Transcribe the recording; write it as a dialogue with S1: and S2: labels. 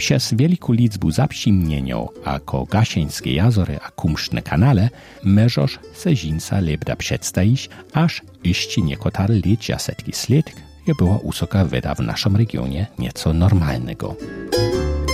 S1: Przez wielką liczbę zapsimnieniów, ako Gasieńskie jazory a Kumszne kanale, możesz se żinca lebda przedstawić, aż jeszcze niekotare lecia setki sled je była wysoka weda w naszym regionie nieco normalnego.